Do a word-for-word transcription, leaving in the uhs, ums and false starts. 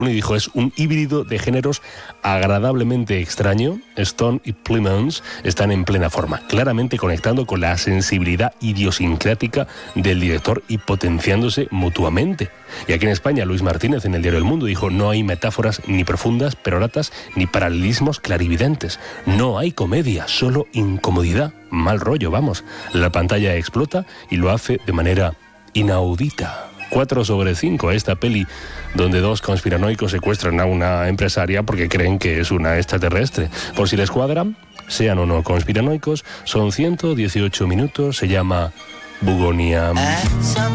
y dijo, es un híbrido de géneros agradablemente extraño. Stone y Plemons están en plena forma, claramente conectando con la sensibilidad idiosincrática del director y potenciándose mutuamente. Y aquí en España, Luis Martínez, en el diario El Mundo, dijo, no hay metáforas ni profundas, peroratas, ni paralelismos clarividentes. No hay comedia, solo incomodidad, mal rollo, vamos. La pantalla explota y lo hace de manera inaudita. cuatro sobre cinco, esta peli donde dos conspiranoicos secuestran a una empresaria porque creen que es una extraterrestre. Por si les cuadra, sean o no conspiranoicos, son ciento dieciocho minutos, se llama Bugonia.